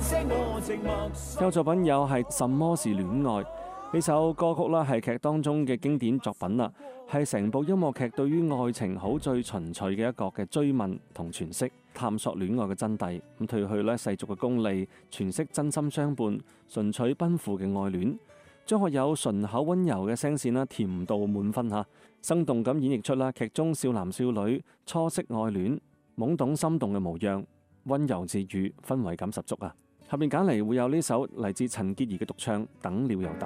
有作品有係什麼是戀愛呢首歌曲啦，係劇當中嘅經典作品啦，係成部音樂劇對於愛情好最純粹嘅一個嘅追問同詮釋，探索戀愛嘅真諦，咁褪去咧世俗嘅功利，詮釋真心相伴、純粹奔赴嘅愛戀。張學友順口溫柔嘅聲線啦，甜度滿分吓，生動咁演繹出啦劇中少男少女初識愛戀、懵懂心動嘅模樣，溫柔治愈，氛圍感十足啊！後面揀嚟會有呢首嚟自陳潔儀嘅獨唱《等了又等》。